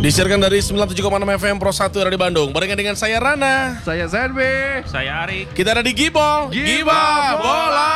Disiarkan dari 97,6 FM Pro 1 Radio Bandung. Barengan dengan saya Rana. Saya Zenby. Saya Arik. Kita ada di Gibol. Giba Bola.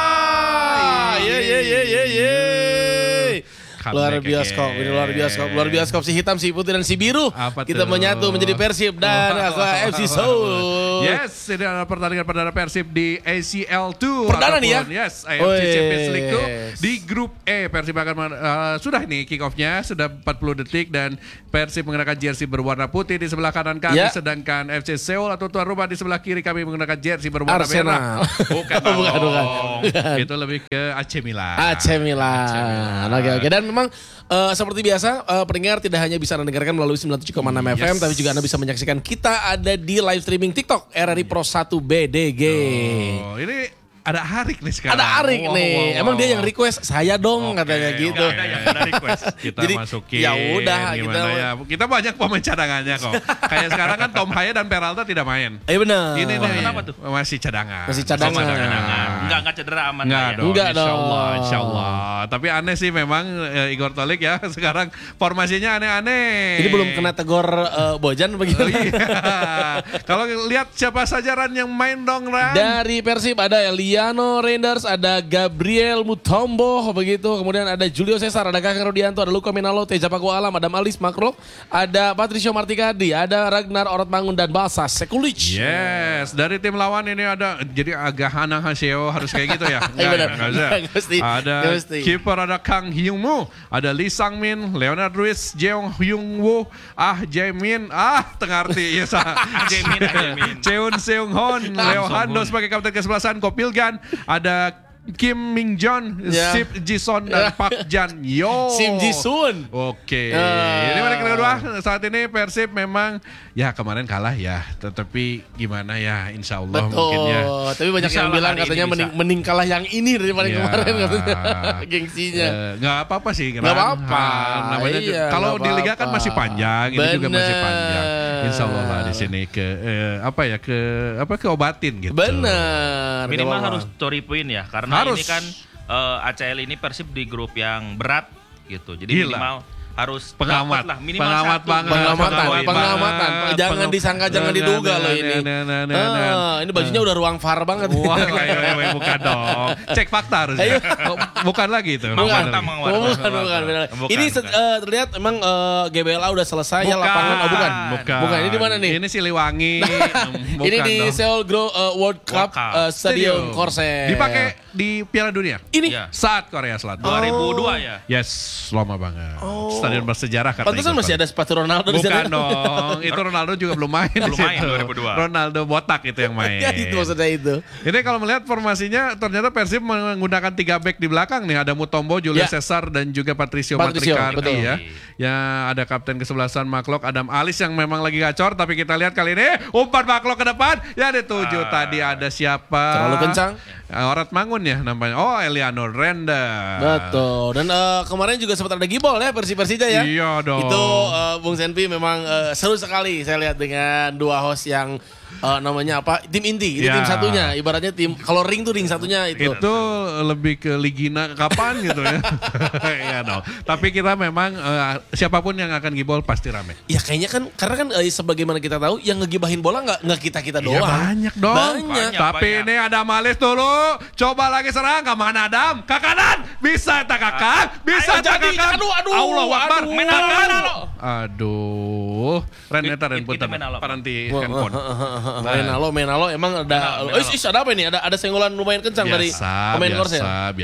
Luar bioskop, ini luar bioskop si hitam, si putih dan si biru. Apa kita tuh? menyatu menjadi Persib dan FC Seoul. Yes, ini adalah pertandingan perdana Persib di ACL2. Perdana nih ya? Yes, AFC Champions League 2 di grup E. Persib akan sudah nih kick off-nya, sudah 40 detik dan Persib mengenakan jersey berwarna putih di sebelah kanan kami, Ya. sedangkan FC Seoul atau tuan rumah di sebelah kiri kami menggunakan jersey berwarna Arsenal. merah. Bukan. Bukan. Itu lebih ke AC Milan. AC Milan. Oke. Dan memang seperti biasa pendengar tidak hanya bisa Anda dengarkan melalui 97,6 FM, tapi juga Anda bisa menyaksikan kita ada di live streaming TikTok RRI Pro 1 BDG. Oh, ini ada Arik nih sekarang. Ada Arik nih. Emang dia yang request saya dong katanya gitu. Ada yang ada request. Kita Jadi, masukin. ya udah, gimana ya. Kita banyak pemain cadangannya kok. Kayak sekarang kan Tom Haya dan Peralta tidak main. Benar. Ini nih. Kenapa tuh? Masih cadangan. Masih cadangan. Enggak cedera aman Enggak lah ya. dong. Enggak Insya Allah, dong. Insya Allah. Tapi aneh sih memang Igor Tolik ya. Sekarang formasinya aneh-aneh. Ini belum kena tegor Bojan begitu. Oh, iya. Kalau lihat siapa saja Ran yang main dong Ran. Dari Persib ada Eliano Reinders, ada Gabriel Mutombo begitu, kemudian ada Julio Cesar, ada Kakang Rudianto, ada Luka Minalo, Teja Paku Alam, ada Alis Makro, ada Patricio Martikadi, ada Ragnar Orotmangun dan Balsas Sekulic. Yes, dari tim lawan ini ada, jadi agak Hanang Haseo harus kayak gitu ya. Iya benar. Nggak usah. Nggak mesti. Ada Nggak mesti. kiper ada Kang Hyung Moo, ada Lee Sang Min, Leonard Ruiz, Jeong Hyung Woo, Jaemin, tengah arti ya Jaemin. Cheun Seung Hon, Leo Hando sebagai kapten ke-11, Kopilgan, ada Kim Min Jon, Ya. Sip Jison dan Park Jan Yo. Sim Ji-sun. Oke, ini menit kedua. Saat ini Persib memang ya kemarin kalah ya, tetapi gimana ya, Insya Allah Betul. mungkin ya. Tapi banyak Bisa yang lah bilang hari katanya ini bisa. mending kalah yang ini daripada yang Ya. kemarin katanya. Gengsinya. Nggak apa-apa sih, Nggak apa-apa. Namanya Iya, kalau nggak di liga kan apa-apa. masih panjang, ini juga masih Bener. panjang. Insya Allah lah di sini keobatin gitu. Benar. Minimal Nggak harus apa-apa. story point ya. Karena Harus. ini kan ACL ini Persib di grup yang berat gitu. Jadi Gila. minimal harus Pengamat. dapat lah minimal Pengamat satu. banget. Pengamatan. Jangan disangka, jangan diduga loh ini. Ini bajunya udah ruang VAR banget. Wah, bukan dong. Cek fakta harusnya. Bukan lagi itu. Bukan. Bukan. Ini terlihat emang GBLA udah selesai ya lapangan. Oh, bukan. Ini di mana nih? Ini Siliwangi. Ini di Seoul World Cup Cup. Stadium Korsen. Dipakai di Piala Dunia. Ini Iya. Saat Korea Selatan. 2002 ya. Yes, lama banget. Stadion bersejarah kata pantesan Igor masih Tolik. ada sepatu Ronaldo di Bukan sana. dong, itu Ronaldo juga belum main. Belum di main situ. 2002. Ronaldo botak itu yang main. Ya itu maksudnya itu. Ini kalau melihat formasinya ternyata Persib menggunakan 3 back di belakang nih. Ada Mutombo, Julio Ya. Cesar dan juga Patricio Betul. Matricardi ya. Ya ada kapten ke-11 Maklok Adam Alis yang memang lagi gacor, tapi kita lihat kali ini umpan Maklok ke depan. Ya dituju tadi ada siapa? Terlalu kencang. Orat Mangun ya namanya. Oh, Eliano Renda. Betul. Dan kemarin juga sempat ada gibol ya Persija ya. Iya dong. Itu Bung Senpi memang seru sekali saya lihat dengan dua host yang namanya apa? Tim inti, itu Ya. tim satunya. Ibaratnya tim kalau ring tuh ring satunya itu. Itu lebih ke Ligina kapan gitu ya. Iya dong. Tapi kita memang siapapun yang akan gibol pasti rame. Ya kayaknya kan karena kan sebagaimana kita tahu yang ngegibahin bola nggak kita Iya doang. banyak dong. Banyak. Tapi banyak. ini ada Malis dulu. Coba lagi serang. Kemana Adam? Ke kanan. Bisa tak kakak? Bisa Ayo, tak jadi. kakak? Aduh. Allah Akbar. Menalo. Aduh. Ren eta Ren Kita putar. menalo. Paranti handphone. Menalo emang ada Menalo. ada apa ini? Ada senggolan lumayan kencang dari pemain Korsel.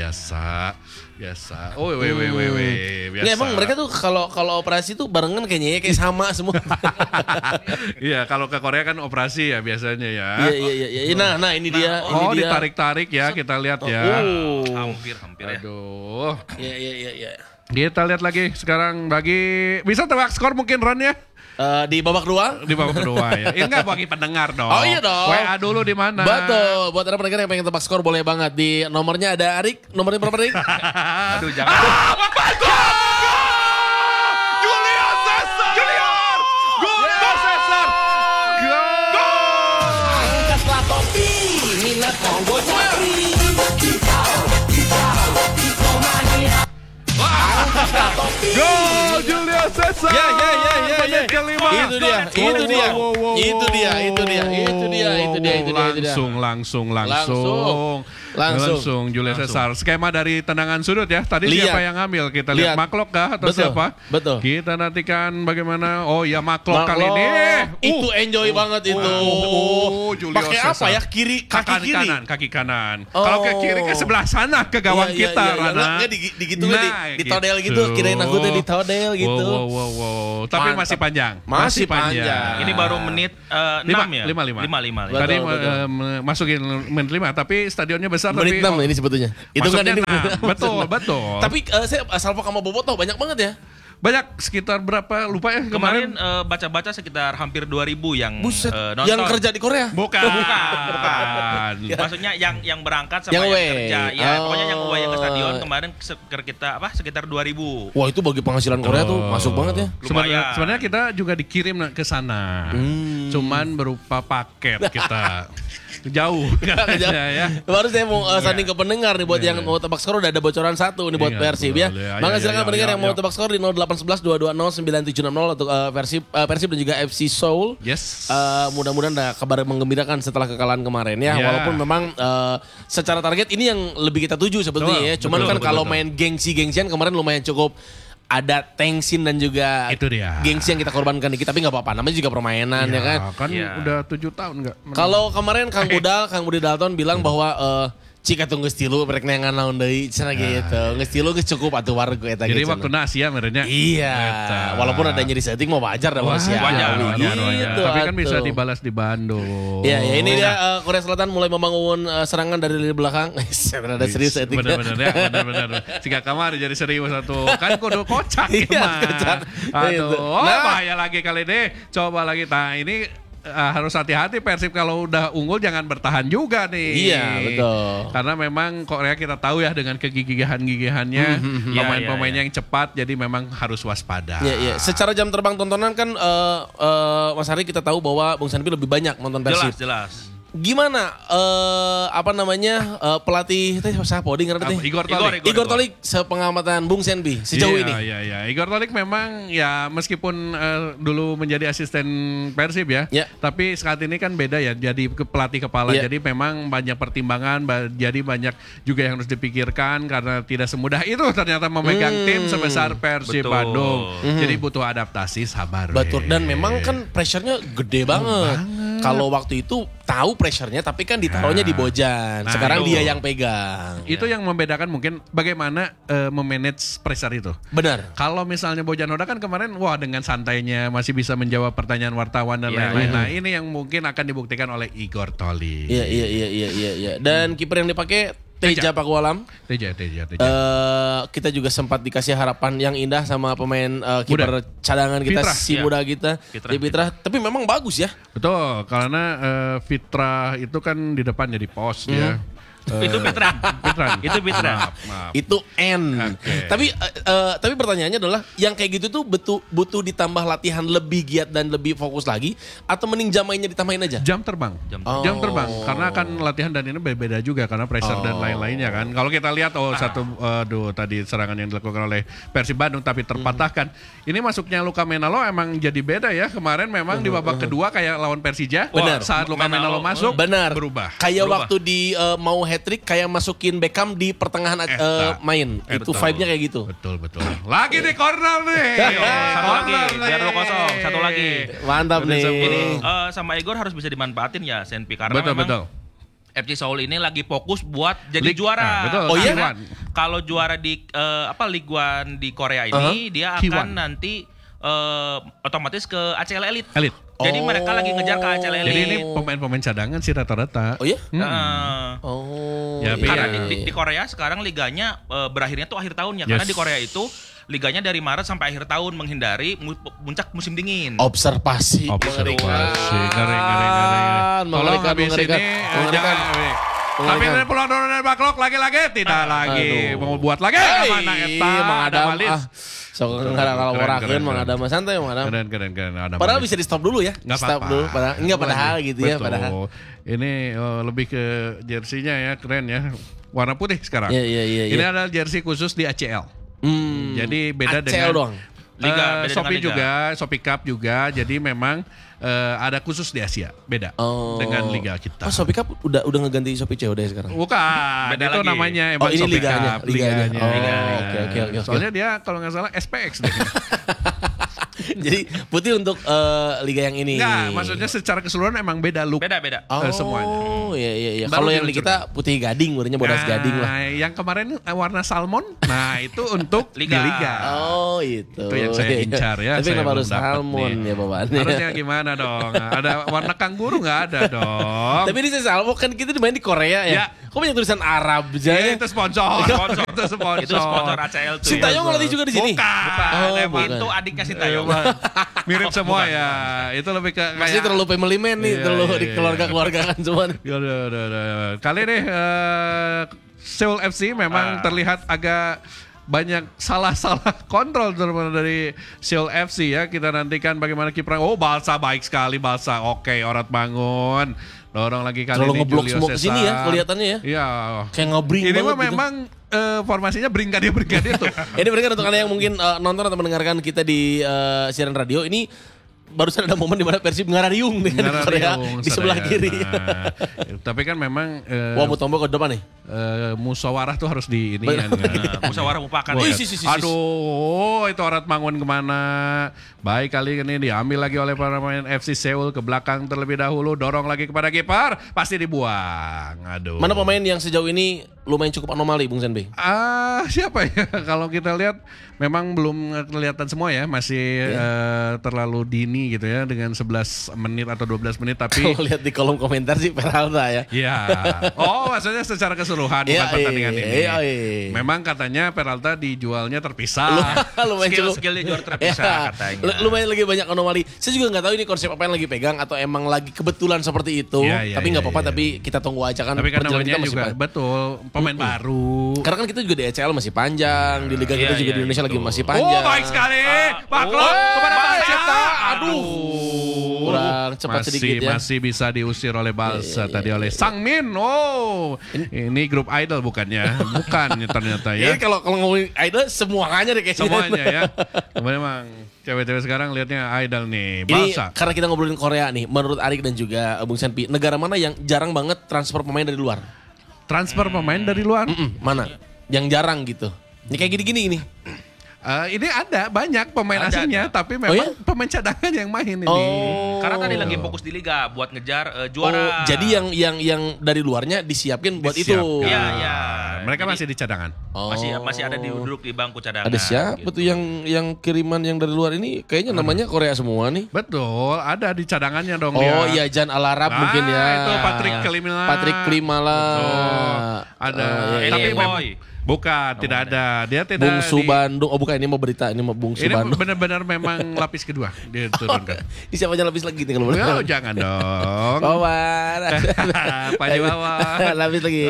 Biasa. Oh, biasa. Nggak, emang mereka tuh kalau operasi tuh barengan kayaknya ya kayak sama semua. Iya, kalau ke Korea kan operasi ya biasanya ya. Iya. Nah, ini dia. Oh, ini dia. ditarik-tarik ya, kita lihat ya. Hampir ya. Aduh. Iya. Kita lihat lagi sekarang bisa tebak skor mungkin Ron ya? Di babak dua. Di babak kedua ya. Ini enggak bagi pendengar dong. Oh iya dong. WA dulu di mana? Betul. Buat ada pendengar yang pengen tebak skor boleh banget. Di nomornya ada Arik. Nomornya berapa Arik? Aduh jangan. Julio Cesar. Julio Cesar. Gol. Angkatlah topi, minat monggo cari. Angkatlah topi. Gol Julio Cesar. Cesar. Menit kelima. Itu dia. Langsung Julio Cesar. Skema dari tendangan sudut ya. Tadi Lihat. siapa yang ngambil? Kita lihat Maklok kah atau Betul, siapa? betul. Kita nantikan bagaimana. Oh ya Maklok kali ini. Itu enjoy banget itu. Julio Pakai apa Cesar. ya? Kaki kanan. Oh. Kalau ke kiri ke sebelah sana ke gawang Iya, kita, iya. Rana. Nggak ditodel gitu. Kirain aku tuh ditodel gitu. Wow. Tapi Mantap. masih panjang. Masih panjang. Ini baru menit 6 ya? 5. Betul, Tadi betul. masukin menit 5, tapi stadionnya besar. Menit tapi 6 ini sebetulnya. Itu kan masuknya ini. 6. Betul. Tapi saya Salvo sama Bobo tahu banyak banget ya. Banyak sekitar berapa lupa ya Kemarin baca-baca sekitar hampir 2.000 yang Buset. nonton. Yang kerja di Korea. Bukan. Maksudnya yang berangkat sama Yang yang, away. kerja. Ya, Oh. pokoknya yang away yang ke stadion kemarin sekitar 2.000. Wah, itu bagi penghasilan Korea tuh masuk banget ya. Lumayan. Sebenarnya kita juga dikirim ke sana. Cuman berupa paket kita. Jauh. ya. Baru saya mau sanding ke pendengar nih buat yang mau tebak skor udah ada bocoran satu nih buat Iya, Persib ya. boleh. Maka Ayo, silakan ayo, pendengar ayo, yang mau ayo. tebak skor di 0811-220-9760 untuk Persib dan juga FC Seoul. Yes. Mudah-mudahan ada kabar menggembirakan setelah kekalahan kemarin ya. Iya. Walaupun memang secara target ini yang lebih kita tuju sebetulnya ya. Cuman Betul, kan betul, kalau betul. main gengsi-gengsian kemarin lumayan cukup ada tensin dan juga Itu dia. gengsi yang kita korbankan dikit. Tapi nggak apa-apa, namanya juga permainan ya kan. Kan Iya. udah 7 tahun enggak. Kalau kemarin Kang Budi Dalton bilang bahwa jika tunggu stilu mereka yang naon deui cenah gitu. Geus stilu geus cukup atuh warga eta Jadi gitu. waktu Asia merenya. Iya. Walaupun ada nyeri setik mau wajar dah Wajar. manusiawi. Gitu, Tapi kan bisa atuh. dibalas di Bandung. Iya, ya ini dia Korea Selatan mulai membangun serangan dari lini belakang. Ada serius setik. Bener-bener ya, bener-bener. Jika kamar jadi serius satu. Kan kudu kocak Iya, ya mah. kocak. Itu. Aduh, Nah. bahaya lagi kali deh. Coba lagi. Nah ini harus hati-hati Persib kalau udah unggul jangan bertahan juga nih. Iya, betul. Karena memang Korea kita tahu ya dengan kegigihan-gigihannya. Pemain-pemainnya yang cepat jadi memang harus waspada. Iya, iya. Secara jam terbang tontonan kan Mas Hari kita tahu bahwa Bung Sanpi lebih banyak nonton Persib. Jelas. Gimana pelatih teh siapa Oding ngerti? Igor Tolik. Igor Tolik sepengamatan Bung Senpi sejauh ini. Iya. Igor Tolik memang ya meskipun dulu menjadi asisten Persib ya, Ya. tapi saat ini kan beda ya jadi pelatih kepala. Ya. Jadi memang banyak pertimbangan, jadi banyak juga yang harus dipikirkan karena tidak semudah itu ternyata memegang tim sebesar Persib Betul. Bandung. Jadi butuh adaptasi, sabar. Betul, weh. dan memang kan pressure-nya gede banget. Kalau waktu itu tahu pressure-nya tapi kan ditaruhnya di Bojan. Nah, Sekarang itu. dia yang pegang. Itu yang membedakan mungkin bagaimana memanage pressure itu. Benar. Kalau misalnya Bojan Hoda kan kemarin wah dengan santainya masih bisa menjawab pertanyaan wartawan dan Iya, lain-lain. iya. Nah, ini yang mungkin akan dibuktikan oleh Igor Tolik. Iya. Dan kiper yang dipakai Teja Pakualam. Teja. Kita juga sempat dikasih harapan yang indah sama pemain kiper cadangan kita, Fitra, si iya. muda kita, di Fitra. Tapi memang bagus ya. Betul, karena Fitra itu kan di depan jadi pos ya. Itu Fitran. Itu Fitran. Maaf. Itu N. Oke. Tapi pertanyaannya adalah yang kayak gitu tuh butuh ditambah latihan lebih giat dan lebih fokus lagi atau mending jam mainnya ditambahin aja? Jam terbang. Oh. Jam terbang karena akan latihan dan ini berbeda juga karena pressure dan lain-lainnya kan. Kalau kita lihat tadi serangan yang dilakukan oleh Persib Bandung tapi terpatahkan. Ini masuknya Luka Menalo emang jadi beda ya. Kemarin memang di babak kedua kayak lawan Persija. Benar. Saat Luka Menalo masuk Benar. berubah. Kayak Berubah. waktu di mau hat-trick kayak masukin Beckham di pertengahan main. Itu betul. vibe-nya kayak gitu. Betul. Lagi di corner nih. Satu lagi, biar 2-0. Satu lagi. Mantap nih. Ini sama Igor harus bisa dimanfaatin ya Senpi karena memang Betul. FC Seoul ini lagi fokus buat jadi League. juara. Nah, betul. Oh iya? Karena kalau juara di League One di Korea ini dia Kiwan. akan nanti otomatis ke ACL Elite. Elite. Jadi mereka lagi ngejar ke ACL Elite. Jadi ini pemain-pemain cadangan sih rata-rata. Oh iya? Heeh. Ya, Karena iya. di Korea sekarang liganya berakhirnya tuh akhir tahun ya. Yes. Karena di Korea itu liganya dari Maret sampai akhir tahun menghindari puncak musim dingin. Observasi. Ngeri. Tolong Mengerikan, habis mengerikan. ini Mengerikan. jangan. Tapi dari pulang dari backlog lagi-lagi tidak lagi mau buat lagi mana eta Mang Adam. Malis. Sok kalau warakeun Mang Adam santai Mang Adam. Keren ada Padahal Malis. bisa di stop dulu ya. Nggak Stop apa-apa. dulu padahal gitu ya Betul. padahal. Ini lebih ke jersinya ya keren ya. Warna putih sekarang. Iya. Ini adalah jersey khusus di ACL. Jadi beda ACL dengan doang. Liga, beda Shopee dengan liga. juga, Shopee Cup juga. Jadi memang ada khusus di Asia, beda dengan liga kita. Oh, Shopee Cup udah ngeganti Shopee COD sekarang. Bukan, Beda itu lagi. namanya Oh, emang ini Shopee liganya, Cup, liganya. Oh, liganya. oke. Soalnya dia kalau nggak salah SPX deh. Jadi Putih untuk liga yang ini. Enggak, maksudnya secara keseluruhan emang beda look. Beda. Oh, semuanya. iya. Baru Kalau yang di diluncurkan. kita putih gading, warnanya bodas gading lah. Yang kemarin warna salmon, nah itu untuk Liga. di liga. Oh, itu. Itu yang saya incar ya. Tapi saya kenapa belum harus dapat salmon nih. ya bawaannya? Harusnya gimana dong? Ada warna kanguru nggak ada dong? Tapi ini saya salmon kan kita main di Korea ya. Ya. Kok banyak tulisan Arab aja Ya, ya? itu sponsor. itu sponsor. Itu sponsor ACL tuh. Sintayong ngelatih juga di sini. Bukan. Oh, emang. bukan. Itu adiknya Sintayong. Mirip semua ya. Itu lebih ke Masih terlalu family man nih, Iya, terlalu iya, di iya. keluarga kan semua. Udah. Kali ini Seoul FC memang terlihat agak banyak salah-salah kontrol terutama dari Seoul FC ya. Kita nantikan bagaimana kiprah. Oh, Balsa baik sekali Balsa. Oke, Orat bangun. Dorong lagi kali Terlalu ini ngeblok Julio semua ke sini ya, Cesar. kelihatannya ya. Iya. Kayak ngebring Ini banget mah gitu. memang formasinya brigade tuh. Ini mereka untuk Anda yang mungkin nonton atau mendengarkan kita di siaran radio ini barusan ada momen di mana Persib ngarariung dengan Korea di sebelah kiri. Nah, tapi kan memang Wah, Mutombo ke depan nih. musyawarah tuh harus di ini kan. Nah, musyawarah mufakat Oh, ya. isi. Aduh, itu Orat Mangun kemana? Baik kali ini diambil lagi oleh pemain FC Seoul ke belakang terlebih dahulu, dorong lagi kepada kiper, pasti dibuang. Aduh. Mana pemain yang sejauh ini lumayan cukup anomali, Bung Senbe? Siapa ya? Kalau kita lihat memang belum kelihatan semua ya, masih terlalu dini gitu ya dengan 11 menit atau 12 menit tapi Kalau lihat di kolom komentar sih Peralta ya. ya. Oh, maksudnya secara keseluruhan Iya, bukan pertandingan iya, ini. iya, iya. Memang katanya Peralta dijualnya terpisah. Lumayan cukup. Skill-skillnya juga terpisah Ya, katanya. lumayan lagi banyak anomali. Saya juga nggak tahu ini konsep apa yang lagi pegang atau emang lagi kebetulan seperti itu. Iya, Tapi nggak iya, apa-apa. iya. Tapi kita tunggu aja kan. Tapi kan perjalanan namanya kita masih juga betul pemain baru. Karena kan kita juga di ECL masih panjang, di Liga kita Iya, juga iya, di Indonesia lagi betul. masih panjang. Oh, baik sekali. Maklum kepada baik, Balsa. Cipta. Aduh. Kurang cepat masih, sedikit ya. Masih bisa diusir oleh Balsa Iya, tadi oleh Sangmin. Oh, ini grup idol bukannya? Bukan ternyata ya. Ini kalau ngomongin idol semuanya deh kayaknya. Semuanya ya. Memang cewek-cewek sekarang lihatnya idol nih. Ini Balsa. karena kita ngobrolin Korea nih, menurut Arik dan juga Bung Senpi, negara mana yang jarang banget transfer pemain dari luar? Transfer pemain dari luar. Mana? Yang jarang gitu. Ini kayak gini-gini ini. Ini ada banyak pemain Ada, asingnya, ada. tapi Oh, memang ya? pemain cadangan yang main ini. Karena tadi lagi fokus di liga buat ngejar juara. Oh, jadi yang dari luarnya disiapin buat itu. Disiapkan. Iya, iya. Mereka Jadi- masih di cadangan. Oh. masih ada di duduk di bangku cadangan. Ada siapa gitu. tuh yang kiriman yang dari luar ini kayaknya namanya Korea semua nih. Betul, ada di cadangannya dong Oh dia. iya, Jan Al Arab mungkin ya. Itu Patrick Klimala. Patrick Klimala. Betul. Ada. iya, Tapi iya. memang Boy. bukan, tidak ada. Dia tidak Bungsu Bandung. Oh bukan, ini mau berita, ini mau Bungsu Ini Bandung. benar-benar memang lapis kedua dia turunkan. Ini siapa aja lapis lagi nih kalau boleh. Oh, jangan dong. Wawan. Pak Jiwawan. Lapis lagi.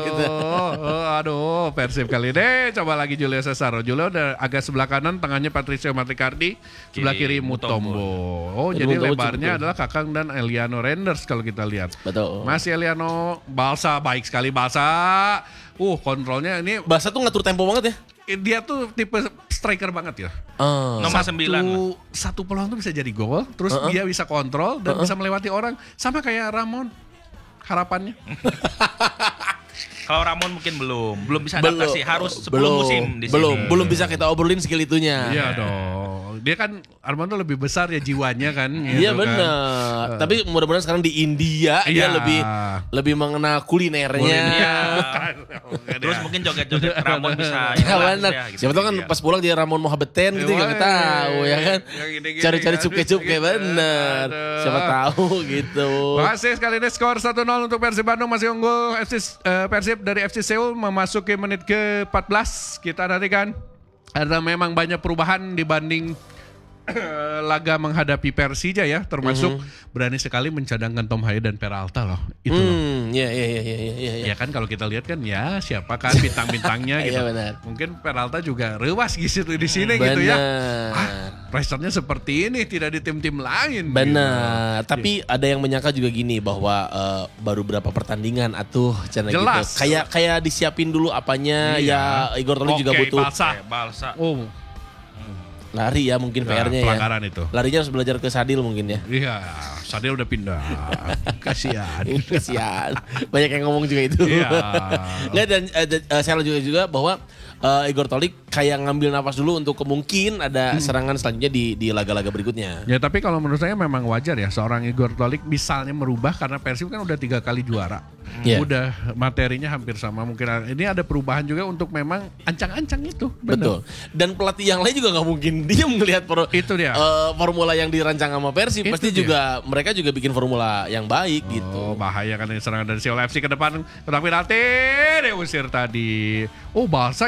Aduh, Persib kali ini coba lagi Julio Cesar. Julio udah agak sebelah kanan, tengahnya Patricio Marticardi, sebelah kiri Mutombo. Oh, Jadi jadi Mutombo lebarnya cukup. adalah Kakang dan Eliano Renders kalau kita lihat. Betul. Masih Eliano, Balsa baik sekali Balsa. Kontrolnya ini Bahasa tuh ngatur tempo banget ya. dia tuh tipe striker banget ya. Nomor 9 lah. Satu peluang tuh bisa jadi gol, terus dia bisa kontrol dan bisa melewati orang, sama kayak Ramon. Harapannya. Kalau Ramon mungkin belum bisa adaptasi, harus 10 musim di sini. belum bisa kita obrolin skill itunya. Iya dong. Dia kan Armando lebih besar ya jiwanya kan. Iya gitu kan. benar. Tapi mudah-mudahan sekarang di India dia Iya. lebih mengenal kulinernya. Iya. Terus mungkin joget-joget Ramon bisa Ya inilah, benar. ya, gitu. Siapa tahu kan Iya. pas pulang dia Ramon Mohabeten gitu nggak tahu ya kan. Yang gini-gini, Cari-cari aduh, cuke-cuke gitu. bener. Aduh. Siapa tahu gitu. Masih sekali ini skor 1-0 untuk Persib Bandung, masih unggul Persib dari FC Seoul memasuki menit ke-14. Kita nantikan ada memang banyak perubahan dibanding laga menghadapi Persija ya, termasuk berani sekali mencadangkan Tom Haye dan Peralta loh. Itu loh. Iya. Ya kan kalau kita lihat kan ya siapa kan bintang-bintangnya gitu. Iya, benar. Mungkin Peralta juga rewas gitu di sini gitu ya. Pressure-nya seperti ini tidak di tim-tim lain. Benar, gitu. tapi ada yang menyangka juga gini bahwa baru berapa pertandingan atuh cina Jelas. gitu. Kayak disiapin dulu apanya Iya. ya Igor Toli juga Oke, butuh. Balsa. Balsa. Oh, Lari ya mungkin Nah, PR-nya ya. pelanggaran itu. Larinya harus belajar ke Sadil mungkin ya. Iya, Sadil udah pindah. Kasihan. Kasihan. Banyak yang ngomong juga itu. Iya. Nggak, dan saya juga bahwa Igor Tolik kayak ngambil nafas dulu untuk kemungkin ada serangan selanjutnya di laga-laga berikutnya. Ya tapi kalau menurut saya memang wajar ya seorang Igor Tolik misalnya merubah karena Persib kan udah 3 kali juara. Iya. Udah materinya hampir sama, mungkin ini ada perubahan juga untuk memang ancang-ancang itu. Betul. Dan pelatih yang lain juga nggak mungkin diam ngelihat Itu dia. formula yang dirancang sama Persib. Itu Pasti dia. juga mereka juga bikin formula yang baik gitu. Oh bahaya kan ini serangan dari Seoul FC ke depan. Kotak penalti diusir tadi. Oh Barca